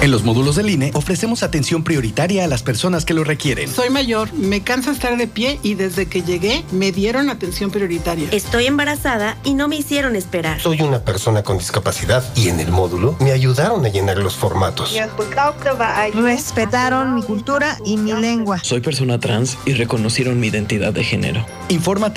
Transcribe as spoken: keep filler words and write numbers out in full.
En los módulos del I N E ofrecemos atención prioritaria a las personas que lo requieren. Soy mayor, me cansa estar de pie y desde que llegué me dieron atención prioritaria. Estoy embarazada y no me hicieron esperar. Soy una persona con discapacidad y en el módulo me ayudaron a llenar los formatos. Respetaron mi cultura y mi lengua. Soy persona trans y reconocieron mi identidad de género. Infórmate